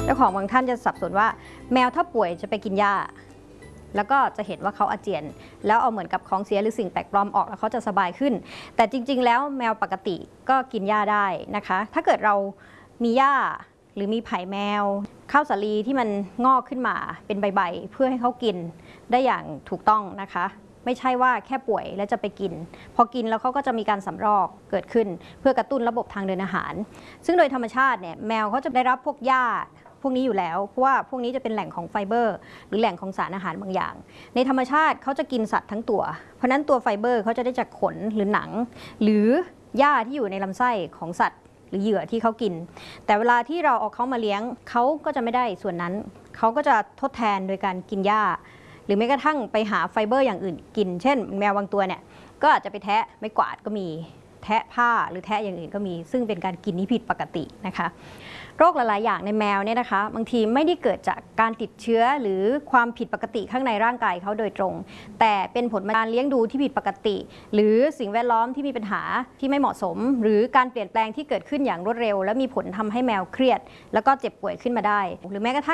เจ้าของบางท่านจะสับสนว่าแมวถ้าป่วยจะไปกินหญ้าแล้วก็จะเห็นว่าเขาอาเจียนแล้วเอาเหมือนกับของเสียหรือสิ่งแปลกปลอมออกแล้วเขาจะสบายขึ้นแต่จริงๆแล้วแมวปกติก็กินหญ้าได้นะคะถ้าเกิดเรามีหญ้าหรือมีไผ่แมวข้าวสาลีที่มันงอกขึ้นมาเป็นใบๆเพื่อให้เขากินได้อย่างถูกต้องนะคะไม่ใช่ว่าแค่ป่วยแล้วจะไปกินพอกินแล้วเขาก็จะมีการสำรอกเกิดขึ้นเพื่อกระตุ้นระบบทางเดินอาหารซึ่งโดยธรรมชาติเนี่ยแมวเขาจะได้รับพวกหญ้าพวกนี้อยู่แล้วเพราะว่าพวกนี้จะเป็นแหล่งของไฟเบอร์หรือแหล่งของสารอาหารบางอย่างในธรรมชาติเขาจะกินสัตว์ทั้งตัวเพราะนั้นตัวไฟเบอร์เขาจะได้จากขนหรือหนังหรือหญ้าที่อยู่ในลำไส้ของสัตว์หรือเหยื่อที่เขากินแต่เวลาที่เราเอาเขามาเลี้ยงเขาก็จะไม่ได้ส่วนนั้นเขาก็จะทดแทนโดยการกินหญ้าหรือแม้กระทั่งไปหาไฟเบอร์อย่างอื่นกินเช่นแมวบางตัวเนี่ยก็อาจจะไปแทะไม้กวาดก็มีแทะผ้าหรือแทะอย่างอื่นก็มีซึ่งเป็นการกินที่ผิดปกตินะคะโรคหลายๆอย่างในแมวเนี่ยนะคะบางทีไม่ได้เกิดจากการติดเชื้อหรือความผิดปกติข้างในร่างกายเขาโดยตรงแต่เป็นผลมาจากการเลี้ยงดูที่ผิดปกติหรือสิ่งแวดล้อมที่มีปัญหาที่ไม่เหมาะสมหรือการเปลี่ยนแปลงที่เกิดขึ้นอย่างรวดเร็วและมีผลทำให้แมวเครียดแล้วก็เจ็บป่วยขึ้นมาได้หรือแม้กระทั่ง